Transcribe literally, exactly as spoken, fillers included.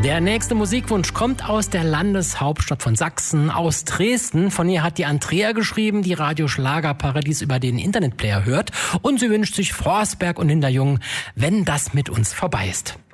Der nächste Musikwunsch kommt aus der Landeshauptstadt von Sachsen, aus Dresden. Von ihr hat die Andrea geschrieben, die Radio Schlagerparadies über den Internetplayer hört. Und sie wünscht sich Forsberg und Hinterjungen, wenn das mit uns vorbei ist.